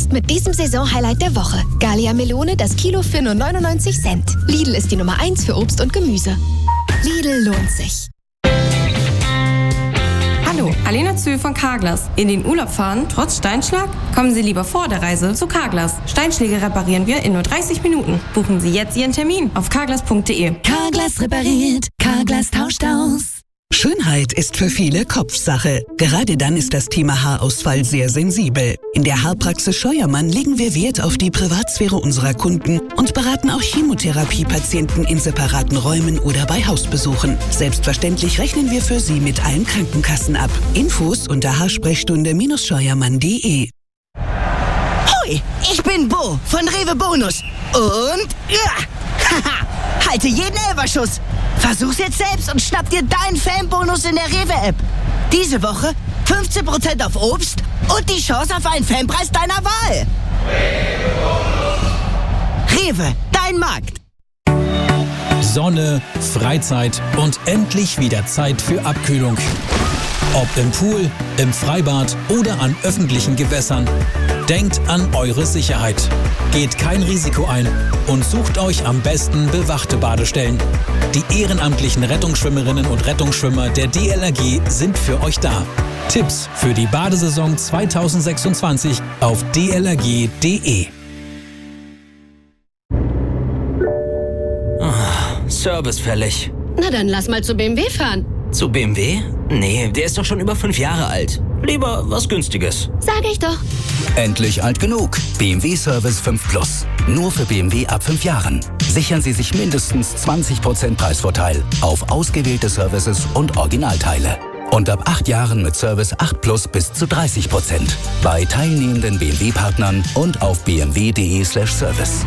Jetzt mit diesem Saisonhighlight der Woche. Gallia Melone, das Kilo für nur 99 Cent. Lidl ist die Nummer 1 für Obst und Gemüse. Lidl lohnt sich. Hallo, Alena Zühl von Carglass. In den Urlaub fahren, trotz Steinschlag? Kommen Sie lieber vor der Reise zu Carglass. Steinschläge reparieren wir in nur 30 Minuten. Buchen Sie jetzt Ihren Termin auf carglass.de. Carglass repariert, Carglass tauscht aus. Schönheit ist für viele Kopfsache. Gerade dann ist das Thema Haarausfall sehr sensibel. In der Haarpraxis Scheuermann legen wir Wert auf die Privatsphäre unserer Kunden und beraten auch Chemotherapiepatienten in separaten Räumen oder bei Hausbesuchen. Selbstverständlich rechnen wir für Sie mit allen Krankenkassen ab. Infos unter haarsprechstunde-scheuermann.de. Hoi, ich bin Bo von Rewe Bonus. Und halte jeden Elferschuss. Versuch's jetzt selbst und schnapp dir deinen Fanbonus in der Rewe-App. Diese Woche 15% auf Obst und die Chance auf einen Fanpreis deiner Wahl. Rewe, dein Markt. Sonne, Freizeit und endlich wieder Zeit für Abkühlung. Ob im Pool, im Freibad oder an öffentlichen Gewässern. Denkt an eure Sicherheit. Geht kein Risiko ein und sucht euch am besten bewachte Badestellen. Die ehrenamtlichen Rettungsschwimmerinnen und Rettungsschwimmer der DLRG sind für euch da. Tipps für die Badesaison 2026 auf dlrg.de. Service fällig. Na dann lass mal zu BMW fahren. Zu BMW? Nee, der ist doch schon über 5 Jahre alt. Lieber was Günstiges. Sag ich doch. Endlich alt genug. BMW Service 5 Plus. Nur für BMW ab 5 Jahren. Sichern Sie sich mindestens 20% Preisvorteil auf ausgewählte Services und Originalteile. Und ab 8 Jahren mit Service 8 Plus bis zu 30%. Bei teilnehmenden BMW-Partnern und auf bmw.de/service.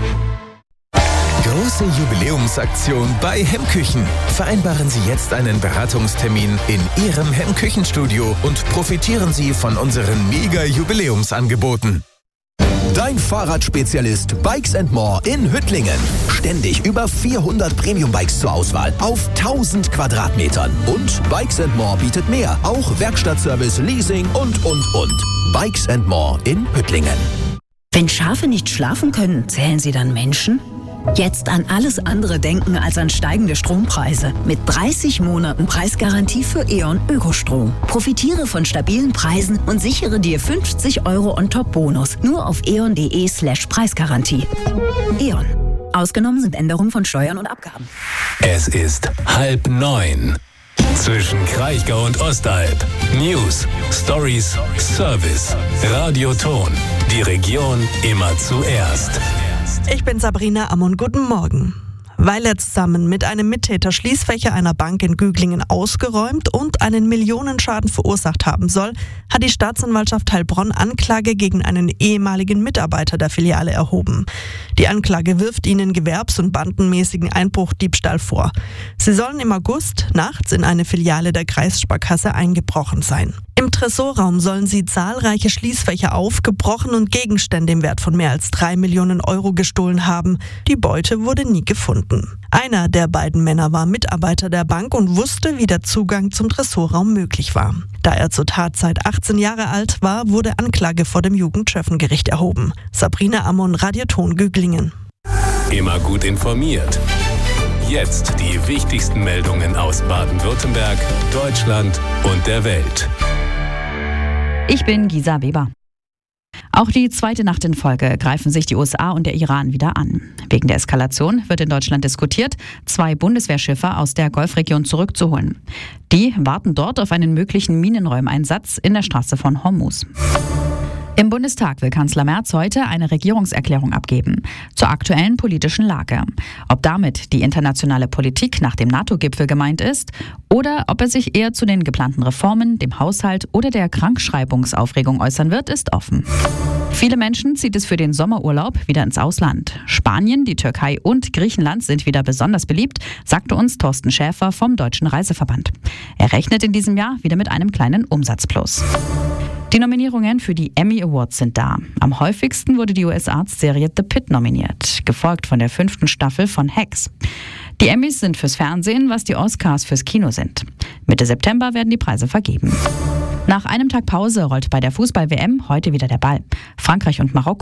Große Jubiläumsaktion bei Hemmküchen. Vereinbaren Sie jetzt einen Beratungstermin in Ihrem Hemmküchenstudio und profitieren Sie von unseren Mega-Jubiläumsangeboten. Dein Fahrradspezialist Bikes & More in Hüttlingen. Ständig über 400 Premium-Bikes zur Auswahl auf 1000 Quadratmetern. Und Bikes & More bietet mehr, auch Werkstattservice, Leasing und. Bikes & More in Hüttlingen. Wenn Schafe nicht schlafen können, zählen sie dann Menschen? Jetzt an alles andere denken als an steigende Strompreise. Mit 30 Monaten Preisgarantie für E.ON Ökostrom. Profitiere von stabilen Preisen und sichere dir 50 € On-Top-Bonus. Nur auf eon.de/Preisgarantie. E.ON. Ausgenommen sind Änderungen von Steuern und Abgaben. Es ist 8:30. Zwischen Kraichgau und Ostalb. News, Stories, Service. Radioton. Die Region immer zuerst. Ich bin Sabrina Ammon, guten Morgen. Weil er zusammen mit einem Mittäter Schließfächer einer Bank in Güglingen ausgeräumt und einen Millionenschaden verursacht haben soll, hat die Staatsanwaltschaft Heilbronn Anklage gegen einen ehemaligen Mitarbeiter der Filiale erhoben. Die Anklage wirft ihnen gewerbs- und bandenmäßigen Einbruchdiebstahl vor. Sie sollen im August nachts in eine Filiale der Kreissparkasse eingebrochen sein. Im Tresorraum sollen sie zahlreiche Schließfächer aufgebrochen und Gegenstände im Wert von mehr als 3 Millionen € gestohlen haben. Die Beute wurde nie gefunden. Einer der beiden Männer war Mitarbeiter der Bank und wusste, wie der Zugang zum Tresorraum möglich war. Da er zur Tatzeit 18 Jahre alt war, wurde Anklage vor dem Jugendschöffengericht erhoben. Sabrina Ammon, Radioton Güglingen. Immer gut informiert. Jetzt die wichtigsten Meldungen aus Baden-Württemberg, Deutschland und der Welt. Ich bin Gisa Weber. Auch die zweite Nacht in Folge greifen sich die USA und der Iran wieder an. Wegen der Eskalation wird in Deutschland diskutiert, 2 Bundeswehrschiffe aus der Golfregion zurückzuholen. Die warten dort auf einen möglichen Minenräumeinsatz in der Straße von Hormuz. Im Bundestag will Kanzler Merz heute eine Regierungserklärung abgeben zur aktuellen politischen Lage. Ob damit die internationale Politik nach dem NATO-Gipfel gemeint ist oder ob er sich eher zu den geplanten Reformen, dem Haushalt oder der Krankschreibungsaufregung äußern wird, ist offen. Viele Menschen zieht es für den Sommerurlaub wieder ins Ausland. Spanien, die Türkei und Griechenland sind wieder besonders beliebt, sagte uns Thorsten Schäfer vom Deutschen Reiseverband. Er rechnet in diesem Jahr wieder mit einem kleinen Umsatzplus. Die Nominierungen für die Emmy Awards sind da. Am häufigsten wurde die US-Arztserie The Pitt nominiert, gefolgt von der 5. Staffel von Hacks. Die Emmys sind fürs Fernsehen, was die Oscars fürs Kino sind. Mitte September werden die Preise vergeben. Nach einem Tag Pause rollt bei der Fußball-WM heute wieder der Ball. Frankreich und Marokko